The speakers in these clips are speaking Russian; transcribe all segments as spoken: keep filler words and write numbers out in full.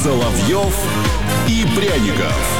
Соловьев и Пряников.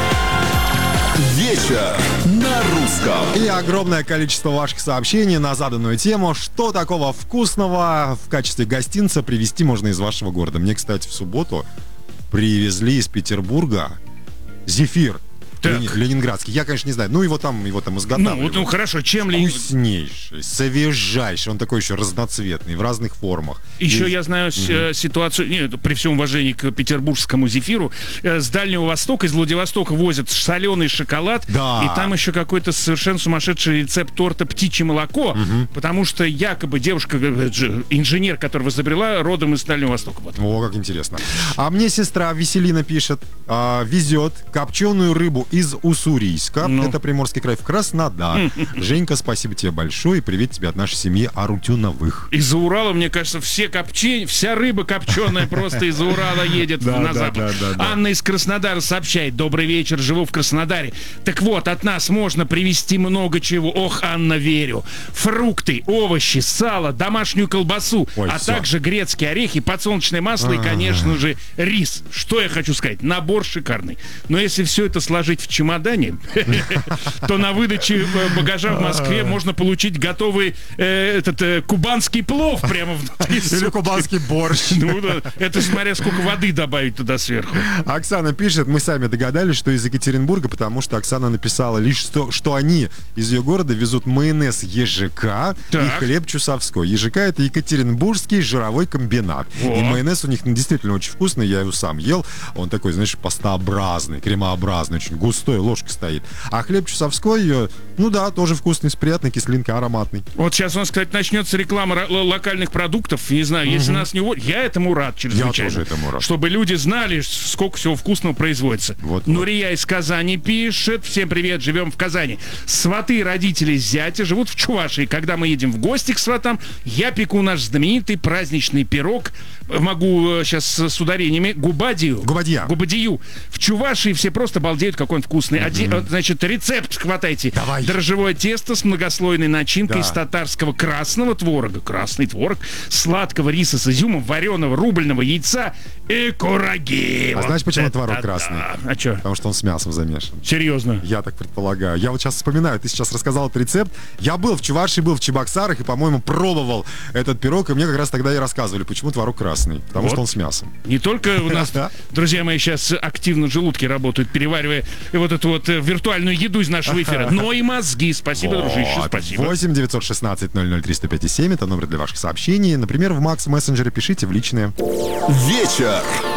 Вечер на русском. И огромное количество ваших сообщений на заданную тему. Что такого вкусного в качестве гостинца привезти можно из вашего города? Мне, кстати, в субботу привезли из Петербурга зефир. Лени- ленинградский. Я, конечно, не знаю. Ну, его там, его там изготавливают. Ну, вот, ну, хорошо. Чем Ленинград? Вкуснейший, свежайший. Он такой еще разноцветный, в разных формах. Еще И... я знаю mm-hmm. ситуацию, нет, при всем уважении к петербургскому зефиру, с Дальнего Востока, из Владивостока возят соленый шоколад, да. и там еще какой-то совершенно сумасшедший рецепт торта «Птичье молоко», mm-hmm. потому что якобы девушка, инженер, которая изобрела, родом из Дальнего Востока. Вот. О, как интересно. А мне сестра Веселина пишет, а, везет копченую рыбу из Уссурийска, ну. это Приморский край, в Краснодар. Женька, спасибо тебе большое, и привет тебе от нашей семьи Арутюновых. Из-за Урала, мне кажется, все копчения, вся рыба копченая просто из-за Урала едет на запад. Анна из Краснодара сообщает: добрый вечер, живу в Краснодаре. Так вот, от нас можно привезти много чего. Ох, Анна, верю. Фрукты, овощи, сало, домашнюю колбасу, Ой, а все. также грецкие орехи, подсолнечное масло и, конечно же, рис. Что я хочу сказать? Набор шикарный. Но если все это сложить в чемодан, то на выдаче багажа в Москве можно получить готовый э, этот э, кубанский плов прямо внутри. Или кубанский борщ. Ну, да, это смотря сколько воды добавить туда сверху. Оксана пишет, мы сами догадались, что из Екатеринбурга, потому что Оксана написала лишь, что, что они из ее города везут майонез ЕЖК так. и хлеб Чусовской. ЕЖК — это Екатеринбургский жировой комбинат. О. И майонез у них ну, действительно очень вкусный, я его сам ел. Он такой, знаешь, пастообразный, кремообразный, очень густой, ложка стоит. А хлеб Чусовской, ну да, тоже вкусный, с приятной кислинкой, ароматный. Вот сейчас у нас, кстати, начнется реклама р- локальных продуктов. Не знаю, угу. если нас не уводят, я этому рад чрезвычайно. Я тоже этому рад. Чтобы люди знали, сколько всего вкусного производится. Вот, Нурия вот. из Казани пишет: всем привет, живем в Казани. Сваты и родители зятя живут в Чувашии. Когда мы едем в гости к сватам, я пеку наш знаменитый праздничный пирог. Могу сейчас с ударениями. Губадию. Губадья. Губадию. В Чувашии все просто балдеют, какой он вкусный. Mm-hmm. Один, значит, рецепт хватайте. Давай. Дрожжевое тесто с многослойной начинкой, да. из татарского красного творога, красный творог, сладкого риса с изюмом, вареного рубльного яйца и кураги. А Вот знаешь, почему это творог да. красный? А что? Потому что он с мясом замешан. Серьезно? Я так предполагаю. Я вот сейчас вспоминаю, ты сейчас рассказал этот рецепт. Я был в Чувашии, был в Чебоксарах и, по-моему, пробовал этот пирог. И мне как раз тогда и рассказывали, почему творог красный. Потому вот. что он с мясом. Не только у нас, друзья мои, сейчас активно желудки работают, переваривая вот эту вот виртуальную еду из нашего эфира, но и мозги. Спасибо, Вот. дружище, спасибо. восемь девятьсот шестнадцать ноль ноль триста пять семь это номер для ваших сообщений. Например, в Макс Мессенджере пишите в личные. Вечер